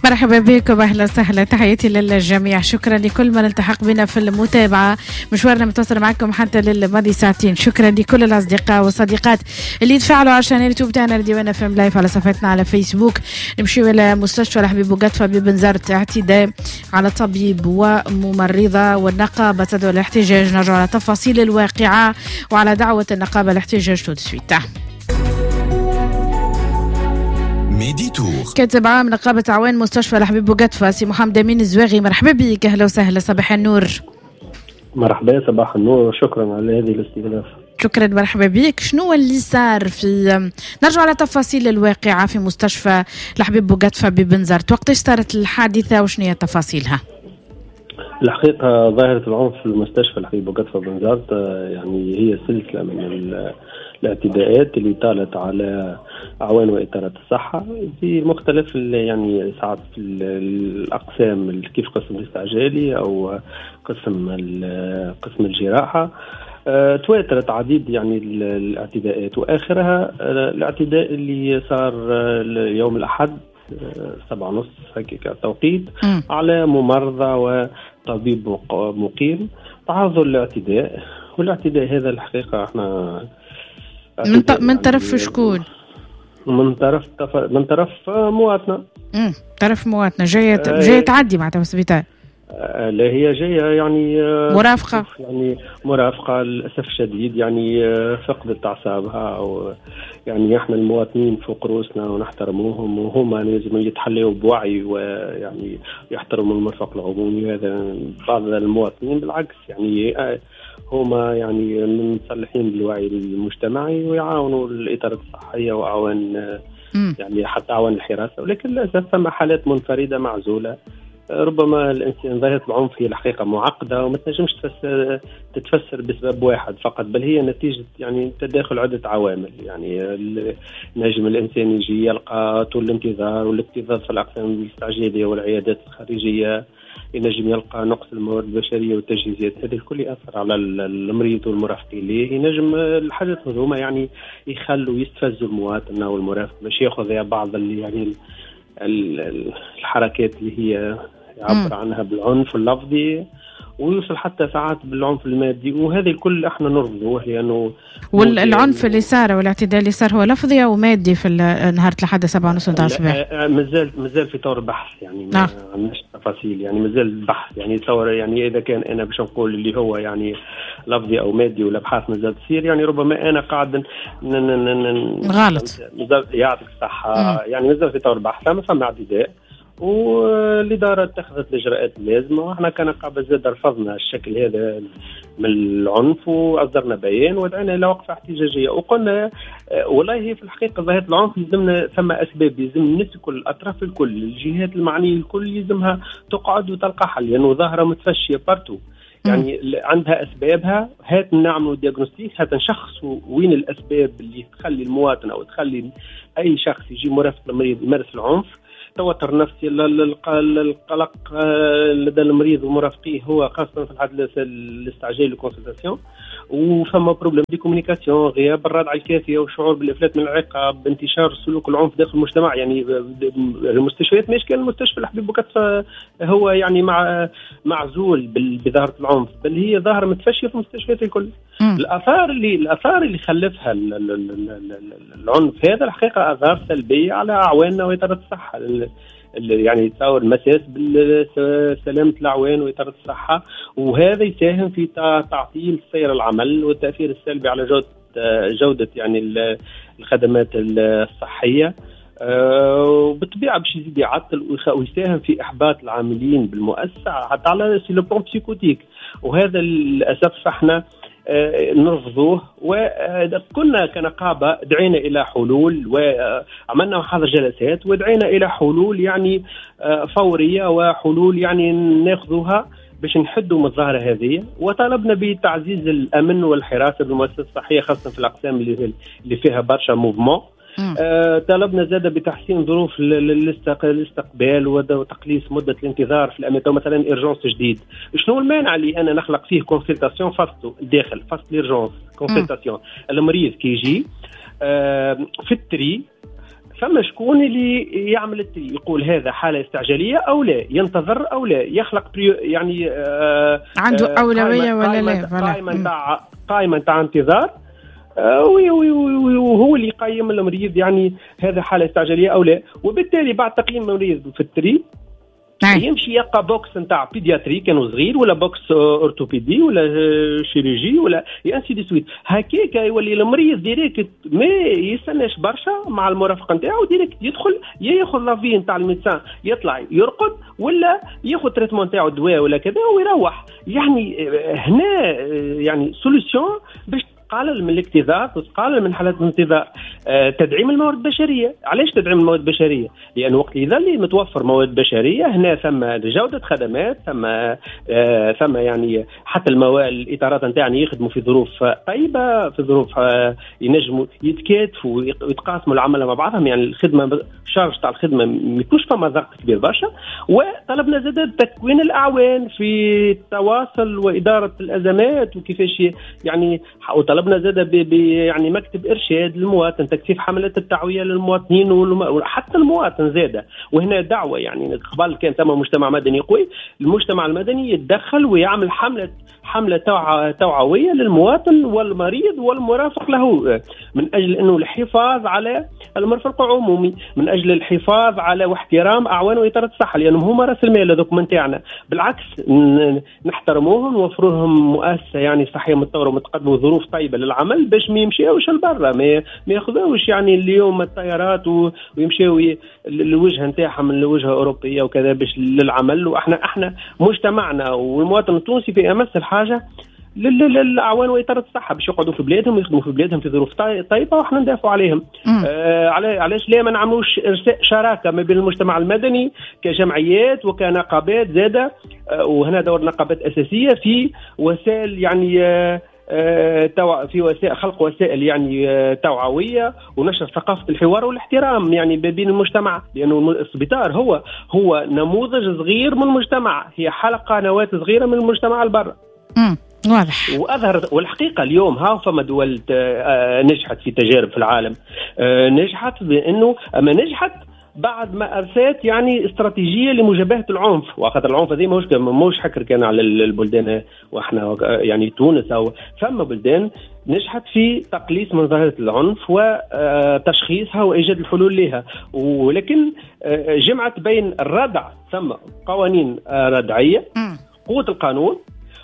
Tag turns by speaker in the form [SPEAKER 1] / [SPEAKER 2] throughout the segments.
[SPEAKER 1] مرحبا بكم، أهلا وسهلا، تحياتي للجميع. شكرا لكل من التحق بنا في المتابعة. مشوارنا متواصل معكم حتى للماضي ساعتين. شكرا لكل الأصدقاء والصديقات اللي تفاعلوا عشان اليوتيوب تاعنا راديو FM لايف على صفحتنا على فيسبوك. نمشيو إلى مستشفى الحبيب بوقطفة ببنزرت، اعتداء على طبيب وممرضة، والنقابة تدعو الاحتجاج. نرجع على تفاصيل الواقعة وعلى دعوة النقابة الاحتجاج تو سويت. كاتب عام نقابة عوان مستشفى الحبيب بوقطفة سي محمد أمين الزواغي، مرحبا بك، أهلا وسهلا، صباح النور.
[SPEAKER 2] مرحبا، صباح النور، شكرا على هذه الاستضافة.
[SPEAKER 1] شكرا، مرحبا بك. شنو اللي صار نرجع على تفاصيل الواقعة في مستشفى الحبيب بوقطفة ببنزرت، وقتاش صارت الحادثة وشنو هي تفاصيلها؟
[SPEAKER 2] الحقيقة ظاهرة العنف في المستشفى الحبيب بوقطفة ببنزرت يعني هي سلسلة من الاعتداءات اللي طالت على أعوان وإدارة الصحة في مختلف يعني ساعات في الأقسام، كيف قسم الاستعجالي أو قسم الجراحة. تواترت عديد يعني الاعتداءات، وآخرها الاعتداء اللي صار يوم الأحد 7:30 هكذا التوقيت على ممرضة وطبيب مقيم. تعرضوا للاعتداء، والاعتداء هذا الحقيقة احنا
[SPEAKER 1] من طرف شكون؟
[SPEAKER 2] من طرف مواطنة.
[SPEAKER 1] طرف مواطنة جاية تعدي مع السبيطار.
[SPEAKER 2] لا، هي جاية يعني
[SPEAKER 1] مرافقة،
[SPEAKER 2] يعني مرافقة للأسف الشديد، يعني فقدت أعصابها، أو يعني احنا المواطنين فوق رؤوسنا ونحترموهم، وهم لازم يتحلوا بوعي ويعني يحترموا المرفق العمومي. هذا بعض المواطنين بالعكس يعني هما يعني مصلحين بالوعي المجتمعي ويعاونوا الإدارة الصحية وأعوان يعني حتى أعوان الحراسة، ولكن للأسف ثم حالات منفردة معزولة. ربما الإنسان ظاهرة العنف هي الحقيقة معقدة وما تنجمش تتفسر بسبب واحد فقط، بل هي نتيجة يعني تداخل عدة عوامل. يعني نجم الإنسان يجي يلقى طول الانتظار والاكتظاظ في الأقسام الاستعجالية والعيادات الخارجية، ينجم يلقى نقص الموارد البشرية والتجهيزات، هذا الكل يأثر على المريض والمرافقين ليه. ينجم الحاجات هذوما يعني يخلوا يستفزوا المواطن أو المرافق باش ياخذ بعض اللي يعني الحركات اللي هي يعبر عنها بالعنف اللفظي، ويوصل حتى ساعات بالعنف المادي، وهذا الكل احنا نرفضه. لانه
[SPEAKER 1] والعنف اللي صار والاعتداء اللي صار هو لفظي او مادي في نهار الحادث 7:30 الصباح؟
[SPEAKER 2] مازال في طور بحث، يعني ما عندناش تفاصيل، يعني مازال البحث. يعني تصور يعني اذا كان انا باش نقول اللي هو يعني لفظي او مادي ولا بحث مازال تصير، يعني ربما انا قاعد
[SPEAKER 1] غلط.
[SPEAKER 2] يعطيك الصحه، يعني مازال في طور بحث، فما اعتداء، والإدارة اتخذت الإجراءات اللازمة، وإحنا كنقابة زاد رفضنا الشكل هذا من العنف وأصدرنا بيان ودعنا إلى وقفة احتجاجية، وقلنا والله هي في الحقيقة ظاهرة العنف يلزمنا ثم أسباب، يلزم الناس الكل، الأطراف الكل، الجهات المعنية الكل يلزمها تقعد وتلقى حل، لأنه يعني ظاهرة متفشية بارتو، يعني عندها أسبابها. هات نعملوا دياغنوستيك، هات نشخصوا وين الأسباب اللي تخلي المواطن أو تخلي أي شخص يجي مرافق المريض يمارس العنف. توتر نفسي، القلق لدى المريض ومرافقيه، هو خاصة في الحالة الاستعجال والكونسلتاسيون، وفما بروبليم دي كومونيكاسيون، غياب الردعة الكافية وشعور بالإفلات من العقاب، انتشار سلوك العنف داخل المجتمع. يعني المستشفيات مش كان المستشفى الحبيب بوقطفة هو يعني معزول بظاهرة العنف، بل هي ظاهرة متفشية في المستشفيات الكل. الآثار اللي خلفها العنف هذا الحقيقة آثار سلبية على أعواننا وإدارة الصحة، يعني تصور المساس بسلامة الأعوان وإدارة الصحة، وهذا يساهم في تعطيل سير العمل والتأثير السلبي على جودة يعني الخدمات الصحية، وبالطبيعة باش يزيد يعطل ويساهم في إحباط العاملين بالمؤسسة حتى على لو بلان بسيكوتيك، وهذا للأسف احنا نرفضوه. وكنا كنقابة دعينا إلى حلول وعملنا محاضر جلسات ودعينا إلى حلول يعني فورية، وحلول يعني ناخذوها باش نحدوا من الظاهرة هذه، وطالبنا بتعزيز الأمن والحراسة بالمؤسسات الصحية خاصة في الأقسام اللي فيها برشا موفمون. طلبنا زاد بتحسين ظروف الاستقبال وتقليص مدة الانتظار في الأماكن، مثلا إيرجونس جديد. شنو المانع اللي أنا نخلق فيه كونسلتاسيون فصل داخل فصل إيرجونس كونسلتاسيون، المريض كي يجي في التري فما شكون اللي يعمل التري، يقول هذا حالة استعجالية أو لا، ينتظر أو لا، يخلق يعني
[SPEAKER 1] عنده أولوية ولا لا،
[SPEAKER 2] قائمة تاع انتظار، وهو اللي يقيم المريض يعني هذا حالة استعجالية أو لا. وبالتالي بعد تقييم المريض في التري يمشي يلقى بوكس نتاع بيدياتري كانوا صغير، ولا بوكس اورتوبيدي، ولا شيروجي، ولا انسي دي سويت. هكاك يولي المريض ديريكت ما يستناش برشا مع المرافق نتاعو، ديريكت يدخل ياخذ لافي نتاع الميدسان، يطلع يرقد ولا ياخذ تريتمون نتاعو دواء ولا كذا ويروح. يعني هنا يعني سوليسيون باش تقلل من الاكتظاظ وتقلل من حالات الانتظار. تدعيم الموارد البشريه. علاش تدعيم الموارد البشريه؟ لان وقت اذا اللي متوفر موارد بشريه هنا ثم جوده خدمات، ثم يعني حتى الاطارات نتاعنا يخدموا في ظروف طيبه، في ظروف ينجموا يتكاتفوا ويتقاسموا العمل مع بعضهم. يعني الخدمه شارج تاع الخدمه ما يكونش فما ضغط كبير برشا. وطلبنا زاد تكوين الاعوان في التواصل واداره الازمات وكيفاش يعني. طلبنا زاد يعني مكتب إرشاد للمواطن، تكثيف حملات التعوية للمواطنين وحتى المواطن زاد. وهنا دعوة يعني قبل كان ثم مجتمع مدني قوي، المجتمع المدني يتدخل ويعمل حملة توعوية للمواطن والمريض والمرافق له، من أجل أنه الحفاظ على المرفق عمومي، من أجل الحفاظ على واحترام أعوان وإطارات الصحة، لأنهم هما رأس المال هذوك من تاعنا. بالعكس نحترموهم، نوفروا لهم مؤسسة يعني صحية متطورة ومتقدمة وظروف طيبة للعمل باش ما يمشيوش لبرا، ما ياخذوش يعني اليوم الطيارات ويمشيو الوجهة نتاعهم من الوجهة أوروبية وكذا باش للعمل. وإحنا مجتمعنا والمواطن التونسي في أمس الحاجة للأعوان وإطارات الصحة باش يقعدوا في بلادهم ويخدموا في بلادهم في ظروف طيبة، وإحنا ندافعوا عليهم. علاش لا ما نعملوش شراكة ما بين المجتمع المدني كجمعيات وكنقابات زادة، وهنا دور نقابات أساسية في وسائل يعني في وسائل خلق وسائل يعني توعوية ونشر ثقافة الحوار والاحترام يعني بين المجتمع. لأنه السبيطار هو نموذج صغير من المجتمع، هي حلقة نواة صغيرة من المجتمع البر.
[SPEAKER 1] واضح.
[SPEAKER 2] وأظهر والحقيقة اليوم فما دول نجحت في تجارب في العالم، نجحت بأنه أما نجحت بعد ما أرسلت يعني استراتيجية لمجابهة العنف. وأخذ العنف هذه موش حكر كان على البلدان، وإحنا يعني تونس أو ثم بلدان نجحت في تقليص من ظاهرة العنف وتشخيصها وإيجاد الحلول لها. ولكن جمعت بين الردع، ثم قوانين ردعية، قوة القانون،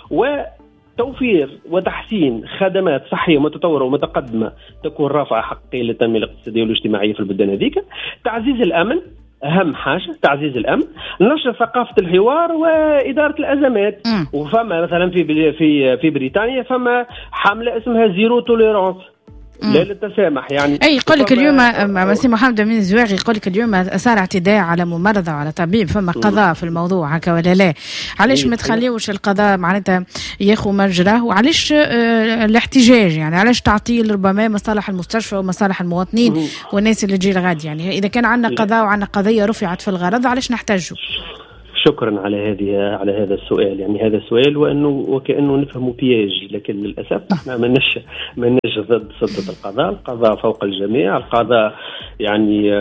[SPEAKER 2] وتوفير وتحسين خدمات صحية متطورة ومتقدمة تكون رافعة حقيقية للتنمية الاقتصادية والاجتماعية في البلدان هذيك. تعزيز الأمن، أهم حاجة تعزيز الأمن، نشر ثقافة الحوار وإدارة الأزمات. وفما مثلا في بريطانيا فما حملة اسمها زيرو توليرانس، لا للتسامح. يعني
[SPEAKER 1] اي يقول لك اليوم مسي محمد من الزواغي يقول لك اليوم صار اعتداء على ممرضه وعلى طبيب، فما قضاء في الموضوع هكا ولا لا؟ علاش ما تخليوش القضاء معناتها ياخذ مجراه؟ وعلاش الاحتجاج يعني علاش تعطيل ربما مصالح المستشفى ومصالح المواطنين والناس اللي تجي لغد؟ يعني اذا كان عندنا قضاء وعندنا قضيه رفعت في الغرض علاش نحتاجوا؟
[SPEAKER 2] شكرا على هذا السؤال. يعني هذا السؤال وكأنه نفهمه بياج، لكن للأسف احنا منش ضد سلطة القضاء فوق الجميع. القضاء يعني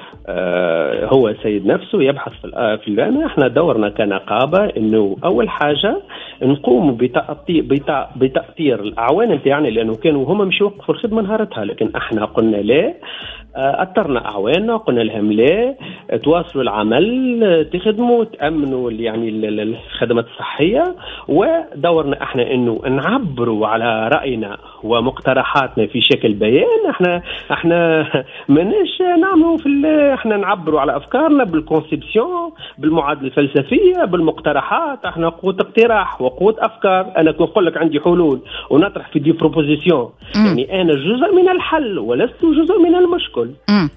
[SPEAKER 2] هو سيد نفسه يبحث في الأمن. احنا دورنا كنقابة انه اول حاجة نقوم بتأطير الاعوان نتاعنا، لانه كانوا هما مش يوقفوا الخدمة نهارتها، لكن احنا قلنا لا، أطرنا أعواننا قلنا لهم لا، تواصلوا العمل، تخدموا، تأمنوا يعني الخدمات الصحية. ودورنا احنا انه نعبروا على رأينا ومقترحاتنا في شكل بيان. احنا مناش نعملوا احنا نعبروا على افكارنا بالكونسيبسيون، بالمعادله الفلسفيه، بالمقترحات. احنا قوه اقتراح وقوه افكار. انا نقول لك عندي حلول ونطرح في دي بروبوزيسيون، يعني انا جزء من الحل ولست جزء من المشكل.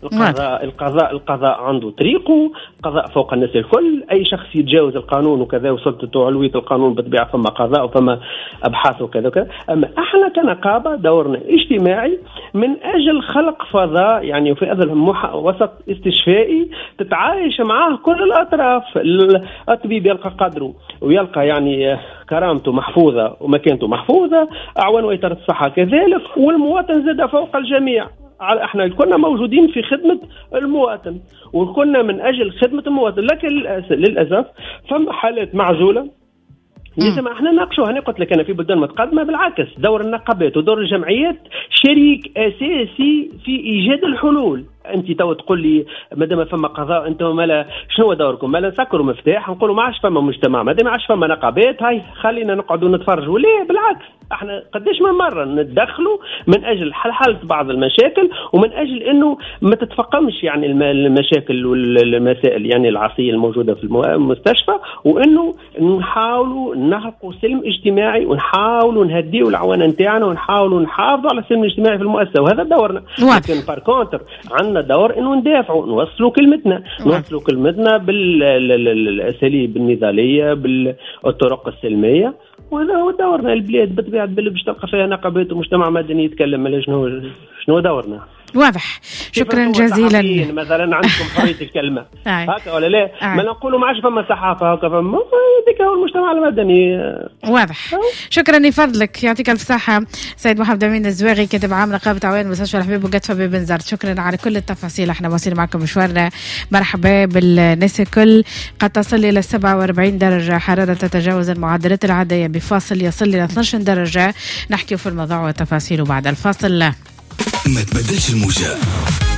[SPEAKER 2] القضاء عنده طريقه، قضاء فوق الناس الكل. اي شخص يتجاوز القانون وكذا وسلطته علويه القانون بالطبيعه فما قضاء وفما ابحاث وكذا وكذا. اما احنا كنقابه دورنا اجتماعي من اجل خلق فضاء يعني في هذا وسط استشفائي تتعايش معاه كل الاطراف. الطبيب يلقى قدره ويلقى يعني كرامته محفوظه ومكانته محفوظه، اعوان وإطار الصحه كذلك، والمواطن زاد فوق الجميع. احنا كنا موجودين في خدمة المواطن وكنا من أجل خدمة المواطن، لكن للأسف فما حالات معزولة لازم احنا نناقشوها. انا قلت لك انا في بلدان متقدمه بالعكس دور النقابات ودور الجمعيات شريك اساسي في ايجاد الحلول. انت تو تقول لي مادام فما قضاء انتم مالا شنو دوركم؟ مالا نسكروا مفتاح نقولوا ما عادش فما مجتمع، مادام ما عادش فما نقابات هاي خلينا نقعدوا نتفرجوا. ليه؟ بالعكس احنا قداش من مره نتدخلوا من اجل حل بعض المشاكل ومن اجل انه ما تتفاقمش يعني المشاكل والمسائل يعني العصيه الموجوده في المستشفى، وانه نحاولوا نحققوا سلم اجتماعي ونحاولوا نهديوا العوانه نتاعنا ونحاولوا نحافظوا على السلم الاجتماعي في المؤسسه، وهذا دورنا. لكن بار كونتر عندنا دور انه ندافعوا نوصلوا كلمتنا نوصلوا كلمتنا بالاساليب النضاليه بالطرق السلميه، وهذا هو دورنا. البلاد بطبيعه باش تلقى فيها نقابات ومجتمع مدني يتكلم على شنو دورنا.
[SPEAKER 1] واضح. شكرا جزيلا.
[SPEAKER 2] مثلا عندكم حريه الكلمه هكا ولا لا؟ ما نقولوا ما عادش فما صحافه هكا، فما هذيك هو المجتمع المدني.
[SPEAKER 1] واضح. شكرا لفضلك، يعطيك الف صحه سيد محمد امين الزواغي كاتب عام نقابه عوان مستشفى الحبيب وقطفه ببنزرت. شكرا على كل التفاصيل، احنا واصلين معكم مشوارنا. مرحبا بالناس الكل. قد تصل الى 47 درجه حراره تتجاوز المعدلات العاديه بفاصل يصل الى 12 درجه. نحكي في الموضوع وتفاصيله بعد الفاصل.
[SPEAKER 3] ما تبدلش الموجة.